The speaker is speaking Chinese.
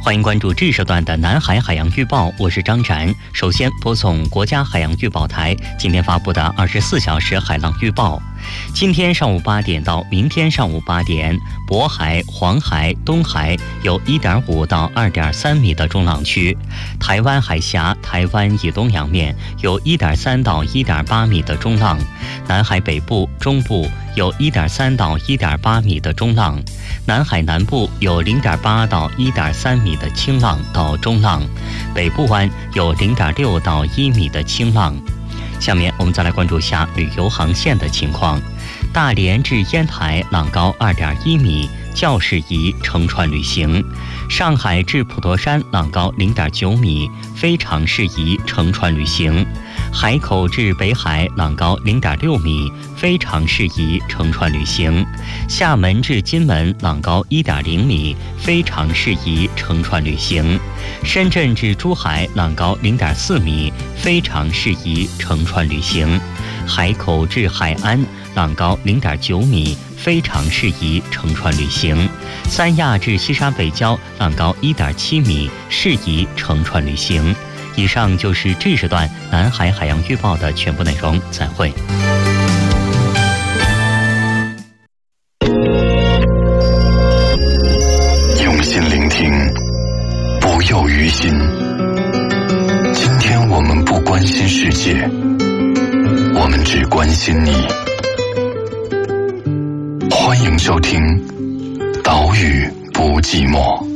欢迎关注这时段的南海海洋预报，我是张展。首先播送国家海洋预报台今天发布的24小时海浪预报。今天上午8点到明天上午8点，渤海、黄海、东海有1.5到2.3米的中浪区；台湾海峡、台湾以东洋面有1.3到1.8米的中浪；南海北部、中部有1.3到1.8米的中浪；南海南部有0.8到1.3米的轻浪到中浪；北部湾有0.6到1米的轻浪。下面我们再来关注下旅游航线的情况。大连至烟台浪高2.1米，较适宜乘船旅行；上海至普陀山浪高0.9米，非常适宜乘船旅行；海口至北海浪高0.6米，非常适宜乘船旅行；厦门至金门浪高1.0米，非常适宜乘船旅行；深圳至珠海浪高0.4米，非常适宜乘船旅行；海口至海安浪高0.9米，非常适宜乘船旅行；三亚至西沙北礁浪高1.7米，适宜乘船旅行。以上就是这时段南海海洋预报的全部内容，再会。 用心聆听，不囿于心。今天我们不关心世界，我们只关心你。欢迎收听《岛屿不寂寞》。